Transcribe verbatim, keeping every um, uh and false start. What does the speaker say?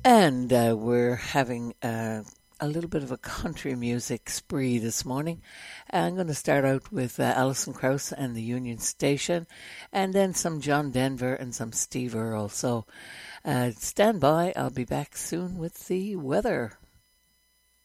And uh, we're having uh, a little bit of a country music spree this morning. I'm going to start out with uh, Alison Krauss and the Union Station, and then some John Denver and some Steve Earle. So uh, stand by. I'll be back soon with the weather.